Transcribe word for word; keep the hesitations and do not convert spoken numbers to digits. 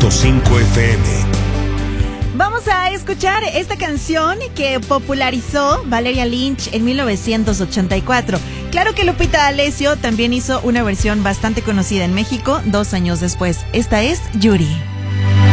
punto cinco F M. Vamos a escuchar esta canción que popularizó Valeria Lynch en mil novecientos ochenta y cuatro. Claro que Lupita D'Alessio también hizo una versión bastante conocida en México dos años después. Esta es Yuri.